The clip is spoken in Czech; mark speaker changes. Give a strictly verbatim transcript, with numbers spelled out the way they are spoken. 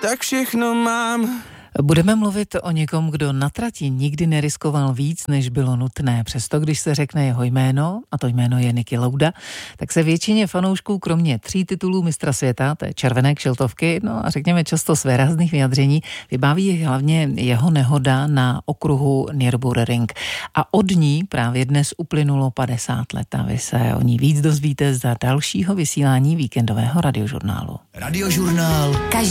Speaker 1: tak všechno mám.
Speaker 2: Budeme mluvit o někom, kdo na trati nikdy neriskoval víc, než bylo nutné. Přesto, když se řekne jeho jméno, a to jméno je Niki Lauda, tak se většině fanoušků kromě tří titulů mistra světa, té červené kšiltovky, no a řekněme často svérázných vyjadření, vybaví hlavně jeho nehoda na okruhu Nürburgring. A od ní právě dnes uplynulo padesát let a vy se o ní víc dozvíte za dalšího vysílání víkendového radiožurnálu.
Speaker 3: Radiožurnál. Každý